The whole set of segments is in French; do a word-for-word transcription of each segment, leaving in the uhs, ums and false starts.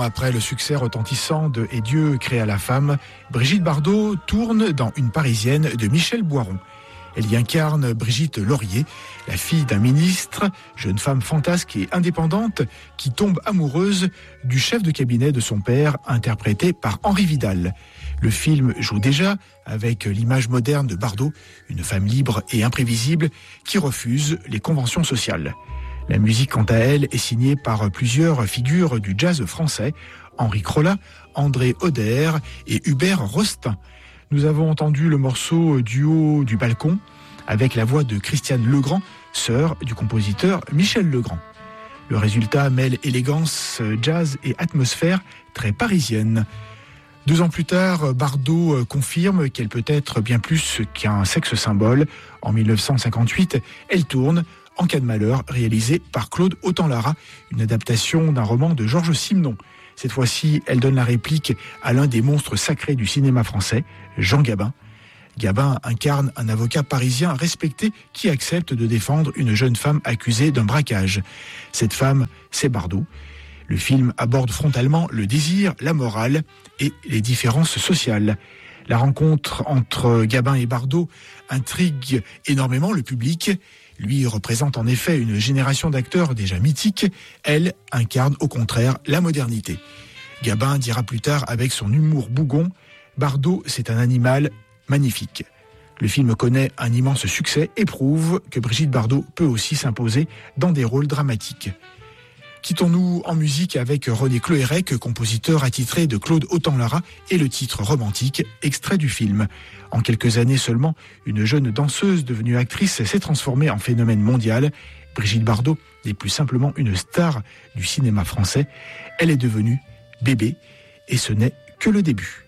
après le succès retentissant de Et Dieu créa la femme, Brigitte Bardot tourne dans Une Parisienne de Michel Boiron. Elle y incarne Brigitte Laurier, la fille d'un ministre, jeune femme fantasque et indépendante, qui tombe amoureuse du chef de cabinet de son père, interprété par Henri Vidal. Le film joue déjà avec l'image moderne de Bardot, une femme libre et imprévisible qui refuse les conventions sociales. La musique, quant à elle, est signée par plusieurs figures du jazz français, Henri Crolla, André Oder et Hubert Rostin. Nous avons entendu le morceau du haut du balcon avec la voix de Christiane Legrand, sœur du compositeur Michel Legrand. Le résultat mêle élégance, jazz et atmosphère très parisienne. Deux ans plus tard, Bardot confirme qu'elle peut être bien plus qu'un sexe symbole. En dix-neuf cent cinquante-huit, elle tourne En cas de malheur, réalisé par Claude Autant-Lara, une adaptation d'un roman de Georges Simenon. Cette fois-ci, elle donne la réplique à l'un des monstres sacrés du cinéma français, Jean Gabin. Gabin incarne un avocat parisien respecté qui accepte de défendre une jeune femme accusée d'un braquage. Cette femme, c'est Bardot. Le film aborde frontalement le désir, la morale et les différences sociales. La rencontre entre Gabin et Bardot intrigue énormément le public. Lui représente en effet une génération d'acteurs déjà mythiques. Elle incarne au contraire la modernité. Gabin dira plus tard avec son humour bougon, Bardot, c'est un animal magnifique. Le film connaît un immense succès et prouve que Brigitte Bardot peut aussi s'imposer dans des rôles dramatiques. Quittons-nous en musique avec René Cloérec, compositeur attitré de Claude Autant-Lara, et le titre Romantique, extrait du film. En quelques années seulement, une jeune danseuse devenue actrice s'est transformée en phénomène mondial. Brigitte Bardot n'est plus simplement une star du cinéma français, elle est devenue bébé, et ce n'est que le début.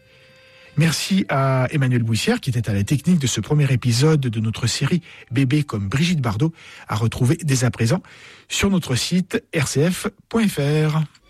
Merci à Emmanuel Bouissière qui était à la technique de ce premier épisode de notre série Bébé comme Brigitte Bardot, à retrouver dès à présent sur notre site r c f point f r.